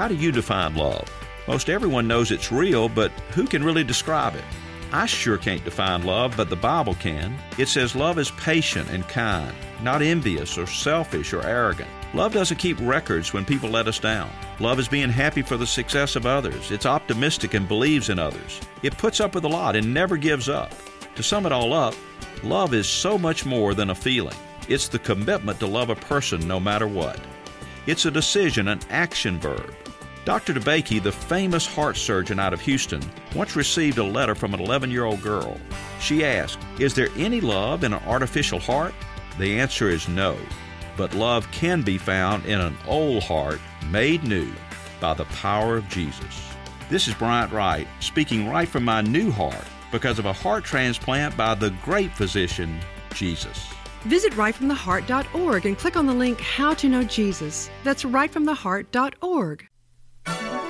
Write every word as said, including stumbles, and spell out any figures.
How do you define love? Most everyone knows it's real, but who can really describe it? I sure can't define love, but the Bible can. It says love is patient and kind, not envious or selfish or arrogant. Love doesn't keep records when people let us down. Love is being happy for the success of others. It's optimistic and believes in others. It puts up with a lot and never gives up. To sum it all up, love is so much more than a feeling. It's the commitment to love a person no matter what. It's a decision, an action verb. Doctor DeBakey, the famous heart surgeon out of Houston, once received a letter from an eleven-year-old girl. She asked, "Is there any love in an artificial heart?" The answer is no. But love can be found in an old heart made new by the power of Jesus. This is Bryant Wright, speaking right from my new heart because of a heart transplant by the great physician, Jesus. Visit right from the heart dot org and click on the link How to Know Jesus. That's right from the heart dot org.